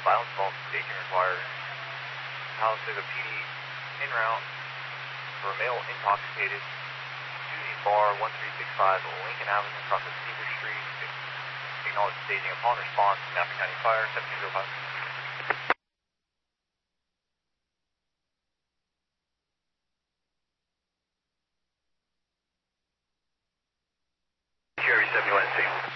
violence involved staging required. Calistoga PD en route for a male intoxicated. Duty bar 1365 Lincoln Avenue across of Cedar Street. Acknowledge staging upon response to Napa County Fire 1705. Cherry 71C.